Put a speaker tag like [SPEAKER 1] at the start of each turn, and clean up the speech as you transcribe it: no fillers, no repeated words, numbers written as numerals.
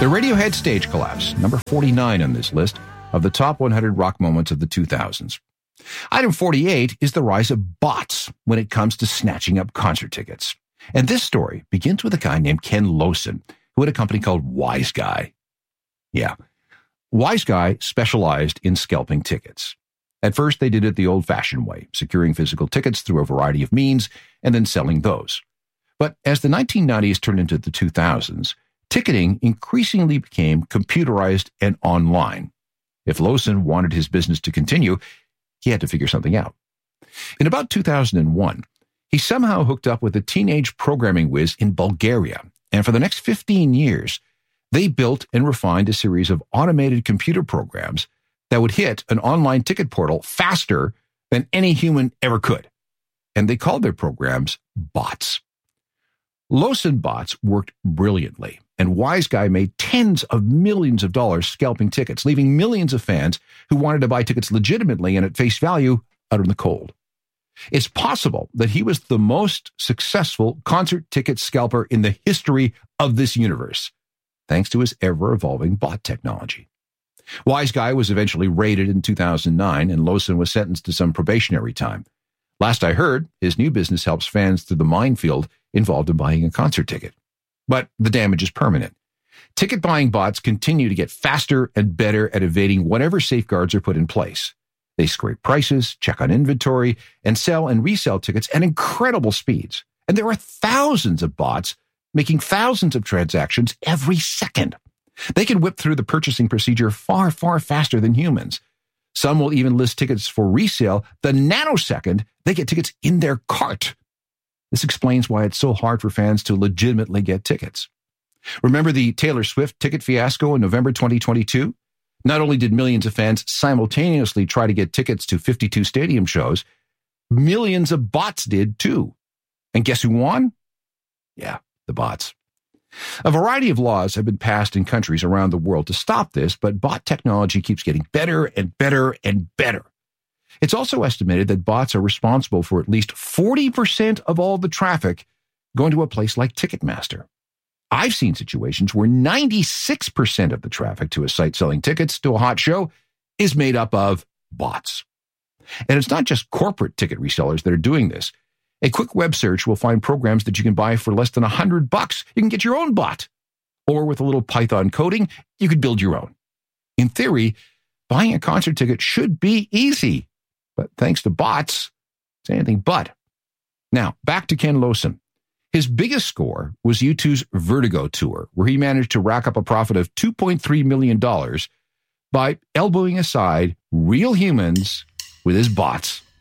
[SPEAKER 1] The Radiohead stage collapse, number 49 on this list of the top 100 rock moments of the 2000s. Item 48 is the rise of bots when it comes to snatching up concert tickets. And this story begins with a guy named Ken Lawson, who had a company called Wise Guy. Yeah, Wise Guy specialized in scalping tickets. At first, they did it the old-fashioned way, securing physical tickets through a variety of means and then selling those. But as the 1990s turned into the 2000s, ticketing increasingly became computerized and online. If Lawson wanted his business to continue, he had to figure something out. In about 2001, he somehow hooked up with a teenage programming whiz in Bulgaria, and for the next 15 years, they built and refined a series of automated computer programs that would hit an online ticket portal faster than any human ever could. And they called their programs bots. Lawson bots worked brilliantly, and Wise Guy made tens of millions of dollars scalping tickets, leaving millions of fans who wanted to buy tickets legitimately and at face value out in the cold. It's possible that he was the most successful concert ticket scalper in the history of this universe, thanks to his ever-evolving bot technology. Wise Guy was eventually raided in 2009, and Lawson was sentenced to some probationary time. Last I heard, his new business helps fans through the minefield involved in buying a concert ticket. But the damage is permanent. Ticket buying bots continue to get faster and better at evading whatever safeguards are put in place. They scrape prices, check on inventory, and sell and resell tickets at incredible speeds. And there are thousands of bots making thousands of transactions every second. They can whip through the purchasing procedure far, far faster than humans. Some will even list tickets for resale the nanosecond they get tickets in their cart. This explains why it's so hard for fans to legitimately get tickets. Remember the Taylor Swift ticket fiasco in November 2022? Not only did millions of fans simultaneously try to get tickets to 52 stadium shows, millions of bots did too. And guess who won? Yeah, the bots. A variety of laws have been passed in countries around the world to stop this, but bot technology keeps getting better and better and better. It's also estimated that bots are responsible for at least 40% of all the traffic going to a place like Ticketmaster. I've seen situations where 96% of the traffic to a site selling tickets to a hot show is made up of bots. And it's not just corporate ticket resellers that are doing this. A quick web search will find programs that you can buy for less than $100. You can get your own bot. Or with a little Python coding, you could build your own. In theory, buying a concert ticket should be easy. But thanks to bots, it's anything but. Now, back to Ken Lawson. His biggest score was U2's Vertigo tour, where he managed to rack up a profit of $2.3 million by elbowing aside real humans with his bots.